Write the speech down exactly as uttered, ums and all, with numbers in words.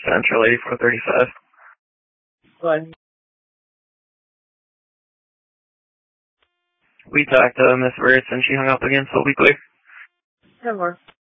Central eighty-four thirty-five. What? We talked to Miss Wirtz and she hung up again, so we'll be clear. Ten more.